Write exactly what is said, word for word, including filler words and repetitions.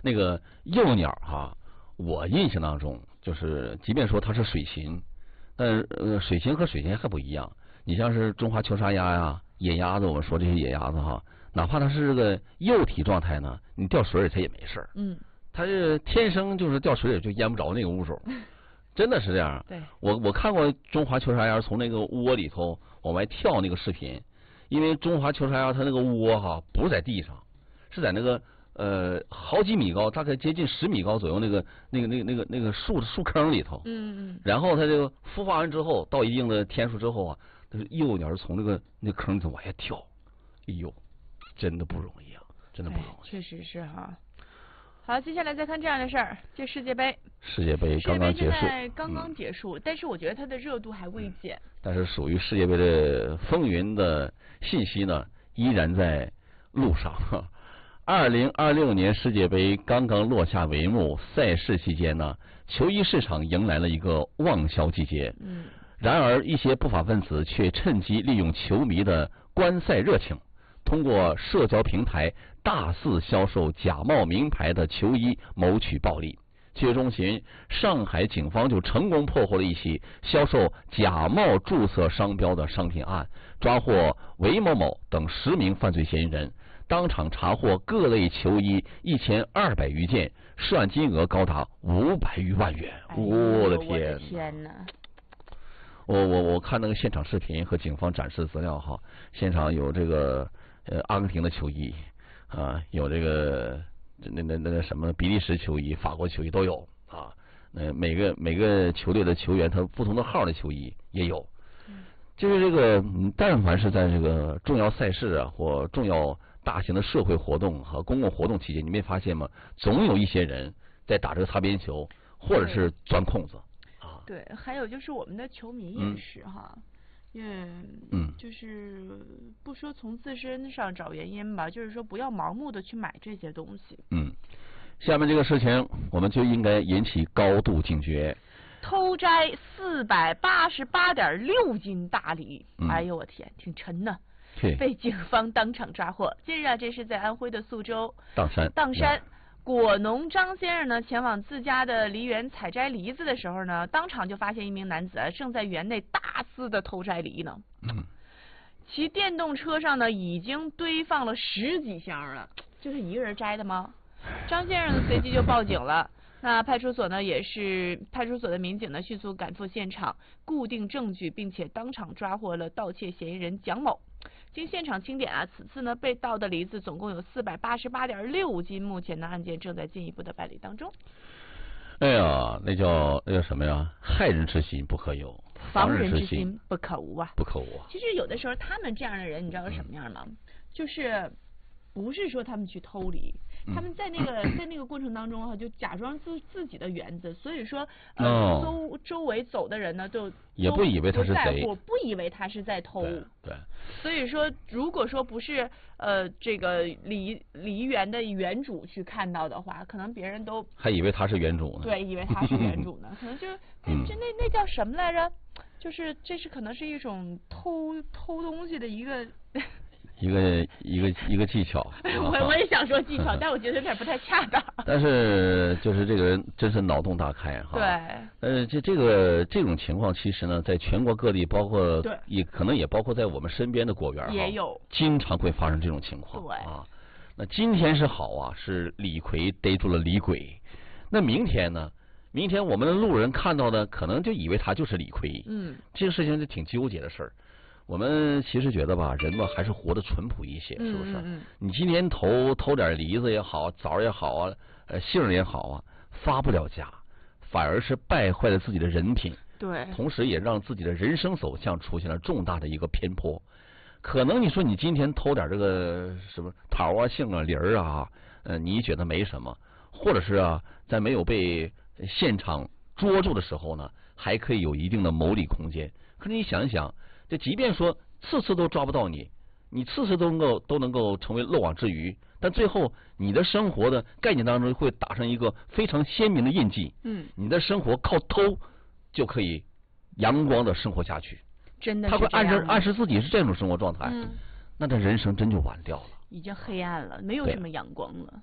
那个幼鸟哈，我印象当中就是，即便说它是水禽，但是呃，水禽和水禽还不一样。你像是中华秋沙鸭呀、野鸭子，我们说这些野鸭子哈，哪怕它是个幼体状态呢，你掉水里它也没事儿。 嗯， 它是天生就是掉水里就淹不着那个物种，真的是这样。 对， 我我看过中华秋沙鸭从那个窝里头往外跳那个视频，因为中华秋沙鸭它那个窝哈不是在地上，是在那个呃好几米高，大概接近十米高左右那个那个那个那个那个树树坑里头。 嗯嗯。 然后它这个孵化完之后，到一定的天数之后啊，它是幼鸟是从那个那个坑里头往下跳，哎呦，真的不容易啊，真的不容易。 确实是哈。好，接下来再看这样的事儿，这世界杯。 世界杯刚刚结束。世界杯刚刚结束，嗯、但是我觉得它的热度还未减。 但是属于世界杯的风云的信息呢，依然在路上。二零二六年世界杯刚刚落下帷幕，赛事期间呢，球衣市场迎来了一个旺销季节。 嗯。 然而，一些不法分子却趁机利用球迷的观赛热情，通过社交平台大肆销售假冒名牌的球衣，谋取暴利。七月中旬，上海警方就成功破获了一起销售假冒注册商标的商品案，抓获韦某某等十名犯罪嫌疑人，当场查获各类球衣一千二百余件，涉案金额高达五百余万元。 哎、 我的天！ 我的天哪！ 我我我看那个现场视频和警方展示的资料哈，现场有这个呃阿根廷的球衣啊，有这个那那那个什么比利时球衣、法国球衣都有啊。呃，每个每个球队的球员他不同的号的球衣也有。就是这个，但凡是在这个重要赛事啊或重要大型的社会活动和公共活动期间，你没发现吗？总有一些人在打这个擦边球，或者是钻空子。 对，还有就是我们的球迷也是哈，嗯， 嗯， 就是不说从自身上找原因吧，就是说不要盲目的去买这些东西。 嗯，下面这个事情我们就应该引起高度警觉。 偷摘四百八十八点六斤大梨， 嗯、 哎呦我天，挺沉呢。 对。 被警方当场抓获。近日啊，这是在安徽的宿州砀山。 砀山。果农张先生呢，前往自家的梨园采摘梨子的时候呢，当场就发现一名男子啊正在园内大肆的偷摘梨呢。 嗯。 其电动车上呢，已经堆放了十几箱了，就是一个人摘的吗？张先生呢，随即就报警了。那派出所呢，也是派出所的民警呢，迅速赶赴现场，固定证据，并且当场抓获了盗窃嫌疑人蒋某。经现场清点啊，此次呢被盗的梨子总共有四百八十八点六斤，目前呢案件正在进一步的办理当中。 哎呀，那叫那叫什么呀？害人之心不可有， 防人之心不可无啊！ 不可无啊！ 其实有的时候他们这样的人，你知道是什么样吗？嗯、就是不是说他们去偷梨。他们在那个在那个过程当中哈、啊，就假装自自己的园子，所以说呃、哦、周周围走的人呢，就也不以为他是贼， 我不以为他是在偷。 对。对所以说，如果说不是呃这个梨梨园的园主去看到的话，可能别人都还以为他是园主呢。 对，以为他是园主呢，可能就这那那叫什么来着？就是这是可能是一种偷偷东西的一个。 一个一个一个技巧， 我我也想说技巧，但我觉得有点不太恰当。 但是就是这个人真是脑洞大开哈。 对。 呃，这这个这种情况，其实呢，在全国各地，包括也可能也包括在我们身边的果园也有， 经常会发生这种情况。 对啊，那今天是好啊，是李逵逮住了李鬼。那明天呢？明天我们的路人看到的，可能就以为他就是李逵。 嗯。 这个事情是挺纠结的事儿。我们其实觉得吧，人嘛还是活得淳朴一些，是不是？ 嗯嗯、 你今天偷偷点梨子也好，枣也好啊，呃杏也好啊，发不了家，反而是败坏了自己的人品。 对。 同时也让自己的人生走向出现了重大的一个偏颇。可能你说你今天偷点这个什么桃啊、杏啊、梨儿啊，呃，你觉得没什么，或者是啊，在没有被现场捉住的时候呢，还可以有一定的牟利空间。可是你想一想。这即便说次次都抓不到你，你次次都能够都能够成为漏网之鱼，但最后你的生活的概念当中会打上一个非常鲜明的印记。 嗯， 你的生活靠偷就可以阳光的生活下去， 真的他会暗示暗示自己是这种生活状态， 嗯， 那他人生真就完掉了， 已经黑暗了，没有什么阳光了。